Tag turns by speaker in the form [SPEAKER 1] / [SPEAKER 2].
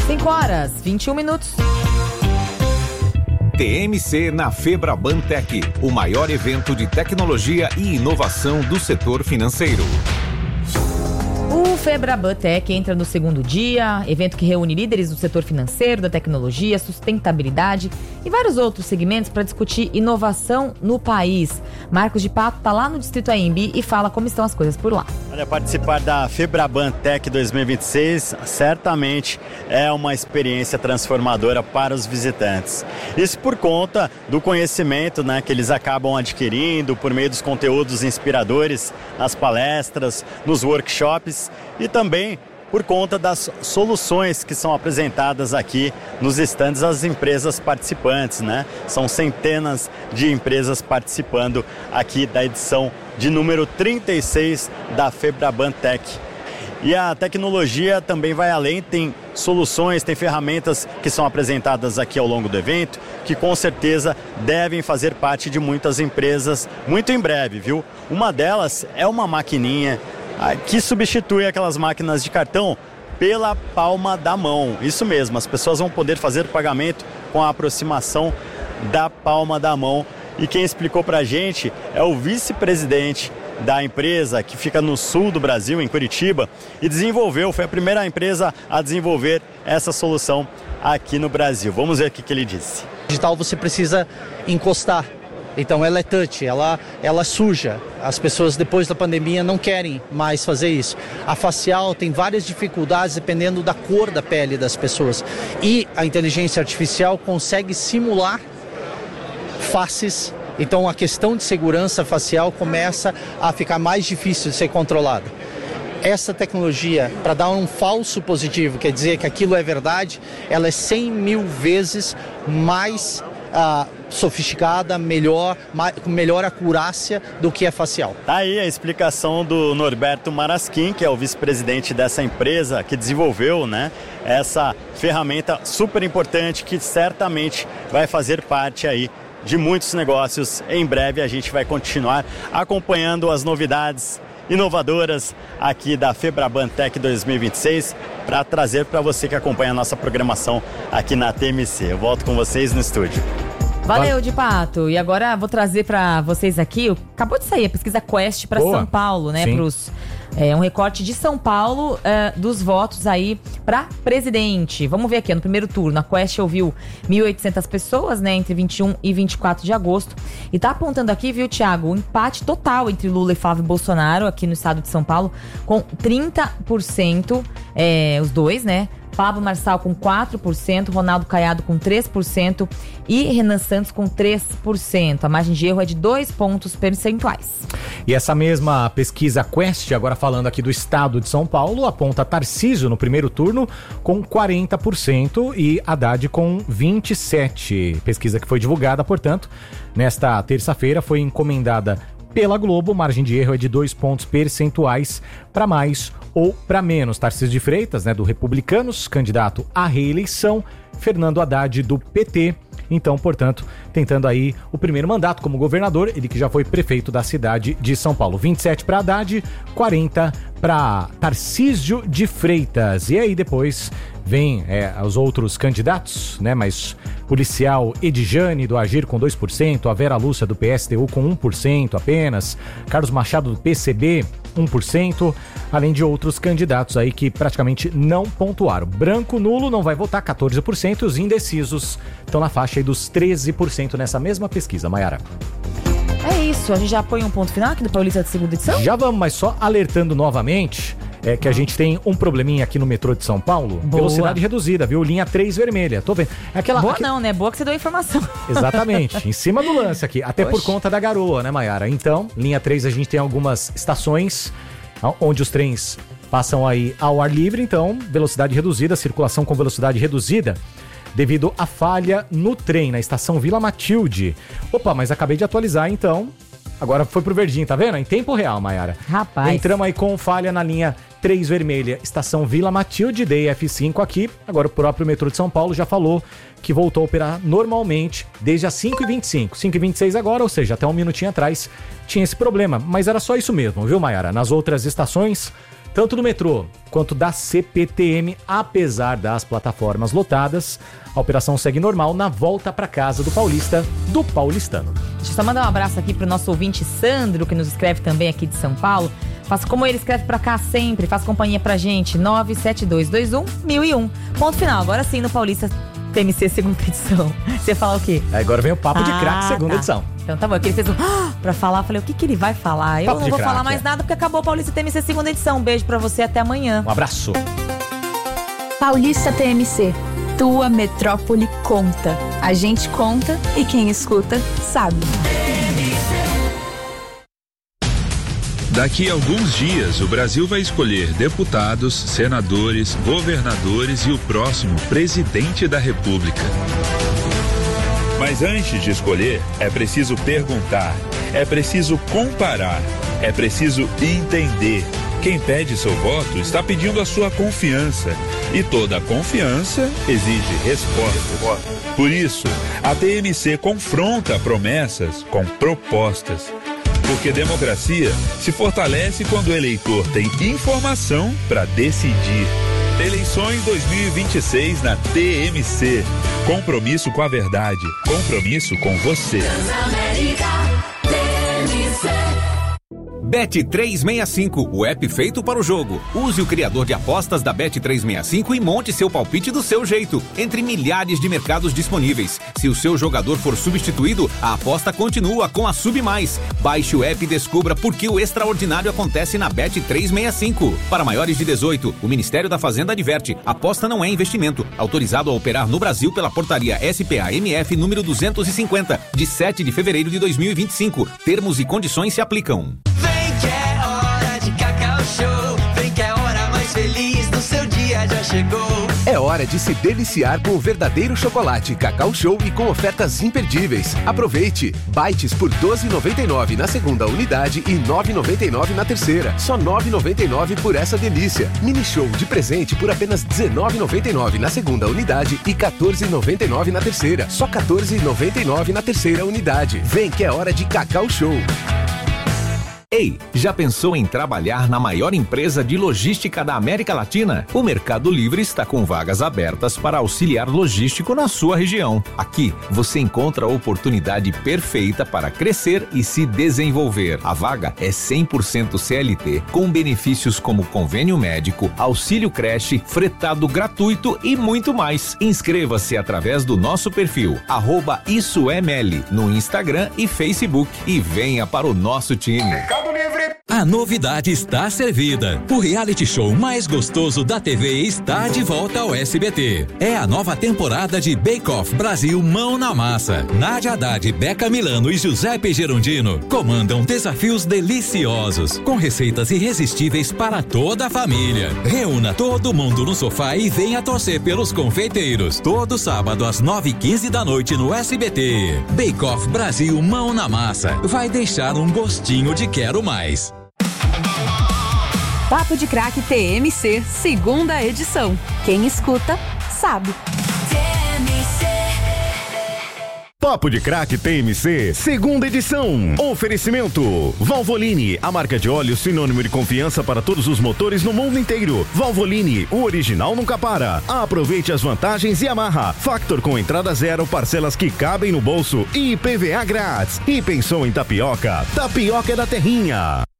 [SPEAKER 1] 5h21.
[SPEAKER 2] TMC na Febraban Tech, o maior evento de tecnologia e inovação do setor financeiro.
[SPEAKER 1] O Febraban Tech entra no segundo dia, evento que reúne líderes do setor financeiro, da tecnologia, sustentabilidade e vários outros segmentos para discutir inovação no país. Marcos de Pato está lá no Distrito AMB e fala como estão as coisas por lá.
[SPEAKER 3] Olha, participar da Febraban Tech 2026 certamente é uma experiência transformadora para os visitantes. Isso por conta do conhecimento, né, que eles acabam adquirindo por meio dos conteúdos inspiradores, nas palestras, nos workshops e também por conta das soluções que são apresentadas aqui nos estandes das empresas participantes, né? São centenas de empresas participando aqui da edição de número 36 da Febraban Tech. E a tecnologia também vai além, tem soluções, tem ferramentas que são apresentadas aqui ao longo do evento, que com certeza devem fazer parte de muitas empresas muito em breve, viu? Uma delas é uma maquininha que substitui aquelas máquinas de cartão pela palma da mão. Isso mesmo, as pessoas vão poder fazer o pagamento com a aproximação da palma da mão. E quem explicou pra gente é o vice-presidente da empresa, que fica no sul do Brasil, em Curitiba, e foi a primeira empresa a desenvolver essa solução aqui no Brasil. Vamos ver o que ele disse.
[SPEAKER 4] Digital você precisa encostar. Então ela é touch, ela suja. As pessoas depois da pandemia não querem mais fazer isso. A facial tem várias dificuldades dependendo da cor da pele das pessoas. E a inteligência artificial consegue simular faces. Então a questão de segurança facial começa a ficar mais difícil de ser controlada. Essa tecnologia, para dar um falso positivo, quer dizer que aquilo é verdade, ela é 100 mil vezes mais sofisticada, com melhor acurácia do que a facial.
[SPEAKER 3] Tá aí a explicação do Norberto Marasquim, que é o vice-presidente dessa empresa que desenvolveu, né, essa ferramenta super importante que certamente vai fazer parte aí de muitos negócios. Em breve a gente vai continuar acompanhando as novidades inovadoras aqui da Febraban Tech 2026 para trazer para você que acompanha a nossa programação aqui na TMC. Eu volto com vocês no estúdio.
[SPEAKER 1] Valeu, de Pato. E agora vou trazer para vocês aqui, acabou de sair a pesquisa Quest para São Paulo, né? Um recorte de São Paulo dos votos aí para presidente. Vamos ver aqui, no primeiro turno, a Quest ouviu 1.800 pessoas, né, entre 21 e 24 de agosto. E tá apontando aqui, viu, Thiago, um empate total entre Lula e Flávio Bolsonaro aqui no estado de São Paulo, com 30%, os dois, né? Pablo Marçal com 4%, Ronaldo Caiado com 3% e Renan Santos com 3%. A margem de erro é de 2 pontos percentuais.
[SPEAKER 5] E essa mesma pesquisa Quest, agora falando aqui do estado de São Paulo, aponta Tarcísio no primeiro turno com 40% e Haddad com 27%. Pesquisa que foi divulgada, portanto, nesta terça-feira, foi encomendada pela Globo. Margem de erro é de 2 pontos percentuais para mais ou para menos. Tarcísio de Freitas, né, do Republicanos, candidato à reeleição. Fernando Haddad, do PT. Então, portanto, tentando aí o primeiro mandato como governador, ele que já foi prefeito da cidade de São Paulo. 27 para Haddad, 40 para Tarcísio de Freitas. E aí depois vem os outros candidatos, né? Mas policial Edjane do Agir com 2%, a Vera Lúcia do PSTU com 1% apenas, Carlos Machado do PCB 1%, além de outros candidatos aí que praticamente não pontuaram. Branco nulo não vai votar, 14%, e os indecisos estão na faixa aí dos 13% nessa mesma pesquisa, Mayara.
[SPEAKER 1] É isso, a gente já põe um ponto final aqui do Paulista da segunda edição?
[SPEAKER 5] Já vamos, mas só alertando novamente que a gente tem um probleminha aqui no metrô de São Paulo. Boa. Velocidade reduzida, viu? Linha 3 vermelha. Tô vendo.
[SPEAKER 1] Boa não, né? Boa que você deu a informação.
[SPEAKER 5] Exatamente. Em cima do lance aqui. Até por conta da garoa, né, Mayara? Então, linha 3 a gente tem algumas estações onde os trens passam aí ao ar livre. Então, velocidade reduzida, circulação com velocidade reduzida, devido à falha no trem, na estação Vila Matilde. Opa, mas acabei de atualizar, então. Agora foi pro verdinho, tá vendo? Em tempo real, Mayara.
[SPEAKER 1] Rapaz.
[SPEAKER 5] Entramos aí com falha na linha 3 vermelha, estação Vila Matilde, DF5 aqui. Agora o próprio metrô de São Paulo já falou que voltou a operar normalmente desde as 5h25. 5h26 agora, ou seja, até um minutinho atrás tinha esse problema. Mas era só isso mesmo, viu, Mayara? Nas outras estações, Tanto do metrô quanto da CPTM, apesar das plataformas lotadas, a operação segue normal na volta para casa do paulista, do paulistano.
[SPEAKER 1] Deixa eu só mandar um abraço aqui pro nosso ouvinte Sandro, que nos escreve também aqui de São Paulo. Faça como ele escreve pra cá sempre, faz companhia pra gente, 97221-1001. Ponto final, agora sim no Paulista TMC segunda edição. Você fala o quê?
[SPEAKER 5] Agora vem o Papo de Craque segunda edição.
[SPEAKER 1] Então tá bom, que ele fez pra falar, falei, o que ele vai falar? Eu não vou falar mais nada porque acabou o Paulista TMC segunda edição. Um beijo pra você, até amanhã.
[SPEAKER 5] Um abraço.
[SPEAKER 6] Paulista TMC, tua metrópole conta. A gente conta e quem escuta sabe.
[SPEAKER 7] Daqui a alguns dias, o Brasil vai escolher deputados, senadores, governadores e o próximo presidente da República. Mas antes de escolher, é preciso perguntar, é preciso comparar, é preciso entender. Quem pede seu voto está pedindo a sua confiança. E toda confiança exige resposta. Por isso, a TMC confronta promessas com propostas. Porque democracia se fortalece quando o eleitor tem informação para decidir. Eleições 2026 na TMC. Compromisso com a verdade. Compromisso com você.
[SPEAKER 2] Bet365, o app feito para o jogo. Use o criador de apostas da Bet365 e monte seu palpite do seu jeito, entre milhares de mercados disponíveis. Se o seu jogador for substituído, a aposta continua com a Sub+. Baixe o app e descubra por que o extraordinário acontece na Bet365. Para maiores de 18, o Ministério da Fazenda adverte: aposta não é investimento. Autorizado a operar no Brasil pela portaria SPA-MF número 250, de 7 de fevereiro de 2025. Termos e condições se aplicam.
[SPEAKER 8] Que é hora de Cacau Show. Vem que é a hora mais feliz do seu dia já chegou.
[SPEAKER 9] É hora de se deliciar com o verdadeiro chocolate Cacau Show e com ofertas imperdíveis. Aproveite! Bites por R$ 12,99 na segunda unidade e R$ 9,99 na terceira. Só R$ 9,99 por essa delícia. Mini Show de presente por apenas R$ 19,99 na segunda unidade e R$ 14,99 na terceira. Só R$ 14,99 na terceira unidade. Vem que é hora de Cacau Show.
[SPEAKER 2] Ei, já pensou em trabalhar na maior empresa de logística da América Latina? O Mercado Livre está com vagas abertas para auxiliar logístico na sua região. Aqui, você encontra a oportunidade perfeita para crescer e se desenvolver. A vaga é 100% CLT, com benefícios como convênio médico, auxílio creche, fretado gratuito e muito mais. Inscreva-se através do nosso perfil, @IssoEML, no Instagram e Facebook, e venha para o nosso time.
[SPEAKER 10] A novidade está servida. O reality show mais gostoso da TV está de volta ao SBT. É a nova temporada de Bake Off Brasil Mão na Massa. Nádia Haddad, Beca Milano e Giuseppe Gerondino comandam desafios deliciosos, com receitas irresistíveis para toda a família. Reúna todo mundo no sofá e venha torcer pelos confeiteiros. Todo sábado às 9h15 da noite no SBT. Bake Off Brasil Mão na Massa. Vai deixar um gostinho de quero mais.
[SPEAKER 6] Papo de Craque TMC, segunda edição. Quem escuta, sabe.
[SPEAKER 11] Papo de Craque TMC, segunda edição. Oferecimento: Valvoline, a marca de óleo sinônimo de confiança para todos os motores no mundo inteiro. Valvoline, o original nunca para. Aproveite as vantagens e amarra. Factor com entrada zero, parcelas que cabem no bolso e IPVA grátis. E pensou em tapioca? Tapioca é da Terrinha.